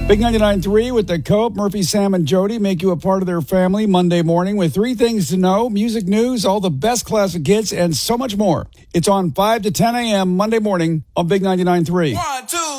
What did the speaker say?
Big 99.3 with the Cope, Murphy, Sam, and Jody make you a part of their family Monday morning with 3 things to know, music news, all the best classic hits, and so much more. It's on 5 to 10 a.m. Monday morning on Big 99.3. 1, 2.